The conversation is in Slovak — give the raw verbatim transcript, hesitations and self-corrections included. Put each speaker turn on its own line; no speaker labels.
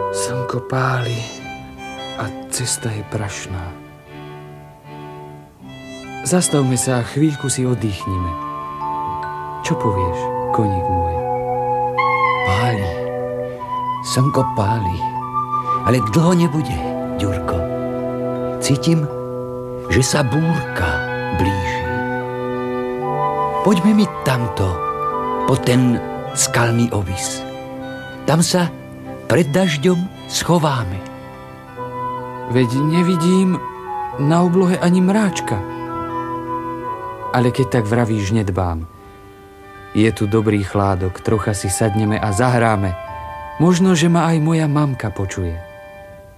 Slnko páli a cesta je prašná. Zastavme sa a chvíľku si oddychnime. Čo povieš, koník môj?
Páli, slnko páli, ale dlho nebude, Ďurko. Cítim, že sa búrka blíži. Poďme mi tamto, po ten skalný ovis. Tam sa pred dažďom schováme.
Veď nevidím na oblohe ani mráčka. Ale keď tak vravíš, nedbám. Je tu dobrý chládok, trocha si sadneme a zahráme. Možno, že ma aj moja mamka počuje.